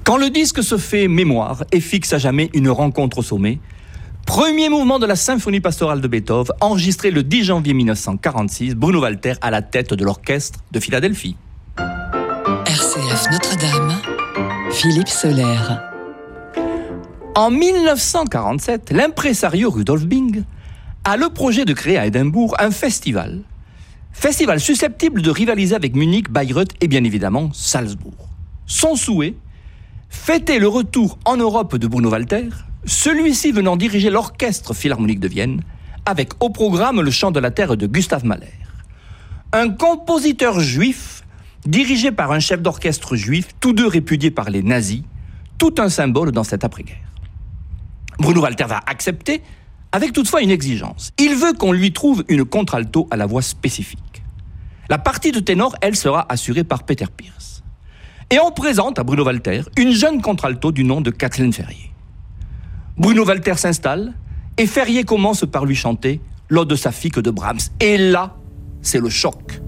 Quand le disque se fait mémoire et fixe à jamais une rencontre au sommet, premier mouvement de la symphonie pastorale de Beethoven, enregistré le 10 janvier 1946, Bruno Walter à la tête de l'orchestre de Philadelphie. RCF Notre-Dame, Philippe Soler. En 1947, l'impresario Rudolf Bing a le projet de créer à Édimbourg un festival susceptible de rivaliser avec Munich, Bayreuth et bien évidemment Salzbourg. Son souhait, fêter le retour en Europe de Bruno Walter, celui-ci venant diriger l'orchestre philharmonique de Vienne, avec au programme le chant de la terre de Gustav Mahler. Un compositeur juif, dirigé par un chef d'orchestre juif, tous deux répudiés par les nazis, tout un symbole dans cette après-guerre. Bruno Walter va accepter, avec toutefois une exigence. Il veut qu'on lui trouve une contralto à la voix spécifique. La partie de ténor, elle, sera assurée par Peter Pierce. Et on présente à Bruno Walter une jeune contralto du nom de Kathleen Ferrier. Bruno Walter s'installe et Ferrier commence par lui chanter l'Ode saphique de Brahms. Et là, c'est le choc.